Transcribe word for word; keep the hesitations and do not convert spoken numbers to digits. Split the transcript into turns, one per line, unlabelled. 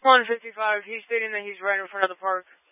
one fifty-five, he's stating that he's right in front of the park.